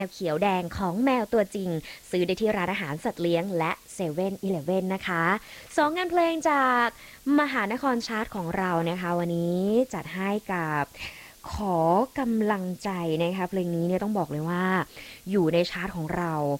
แมวเขียวแดงของแมวตัวจริงซื้อได้ที่ร้านอาหารสัตว์เลี้ยงและเซเว่นอีเลฟเว่นนะคะสองงานเพลงจากมหานครชาร์ตของเรานะคะวันนี้จัดให้กับขอกำลังใจนะคะเพลงนี้เนี่ยต้องบอกเลยว่าอยู่ในชาร์ตของเรา